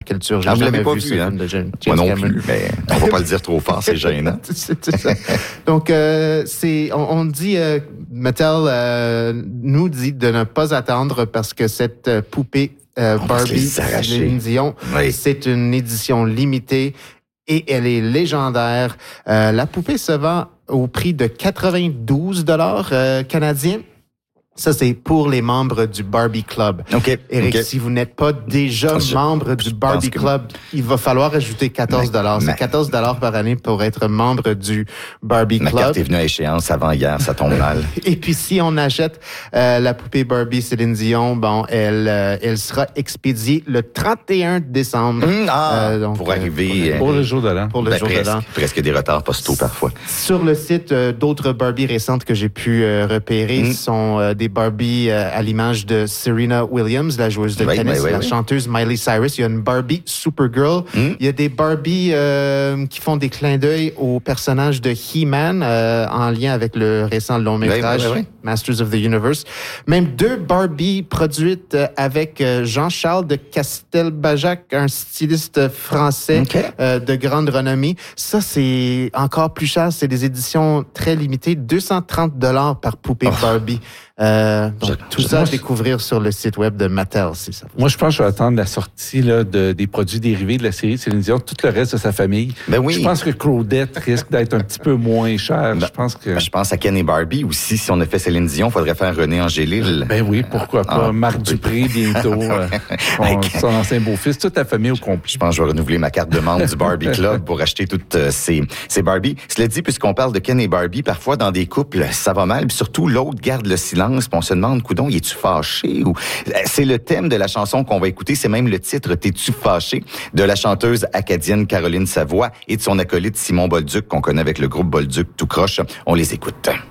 culture. J'ai vous jamais l'avez pas vu vu, ce hein? film de James Moi non Cameron. plus, mais on va pas le dire trop fort, c'est gênant. C'est ça. Donc, on dit, Mattel nous dit de ne pas attendre parce que cette poupée Barbie Céline Dion, c'est une édition limitée et elle est légendaire. La poupée se vend au prix de 92 $ canadiens. Ça, c'est pour les membres du Barbie Club. OK. Eric, si vous n'êtes pas déjà membre du Barbie Club, il va falloir ajouter 14 $. C'est 14 $ par année pour être membre du Barbie Club. Ma carte est venue à échéance avant hier, ça tombe mal. Et puis, si on achète la poupée Barbie Céline Dion, bon, elle sera expédiée le 31 décembre. Donc, pour arriver... pour le jour de l'an. Pour le jour de l'an. Presque des retards postaux parfois. Sur le site, d'autres Barbie récentes que j'ai pu repérer sont des Barbie à l'image de Serena Williams, la joueuse de tennis, la chanteuse Miley Cyrus. Il y a une Barbie Supergirl. Il y a des Barbie qui font des clins d'œil au personnage de He-Man en lien avec le récent long métrage Masters of the Universe. Même 2 Barbie produites avec Jean-Charles de Castelbajac, un styliste français de grande renommée. Ça, c'est encore plus cher. C'est des éditions très limitées, 230 $ par poupée Barbie. Donc, tout ça à découvrir sur le site web de Mattel, si ça vous... Moi, je pense que je vais attendre la sortie là, des produits dérivés de la série Céline Dion, tout le reste de sa famille. Ben oui. Je pense que Claudette risque d'être un petit peu moins cher. Je pense à Ken et Barbie aussi. Si on a fait Céline Dion, il faudrait faire René Angélil. Ben oui, pourquoi pas. Marc Dupré, bientôt. Son ancien beau-fils, toute la famille au complet. Je pense que je vais renouveler ma carte de membre du Barbie Club pour acheter toutes ces Barbie. Cela dit, puisqu'on parle de Ken et Barbie, parfois dans des couples, ça va mal. Puis surtout, l'autre garde le silence. Puis on se demande, coudon, es-tu fâché? Ou c'est le thème de la chanson qu'on va écouter. C'est même le titre, T'es-tu fâché? De la chanteuse acadienne Caroline Savoie et de son acolyte Simon Bolduc, qu'on connaît avec le groupe Bolduc tout croche. On les écoute.